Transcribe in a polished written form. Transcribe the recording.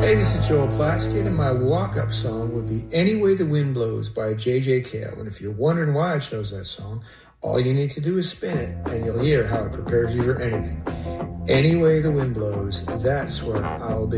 Hey, this is Joel Plaskett, and my walk-up song would be Any Way the Wind Blows by J.J. Cale. And if you're wondering why I chose that song, all you need to do is spin it, and you'll hear how it prepares you for anything. Any way the wind blows, that's where I'll be.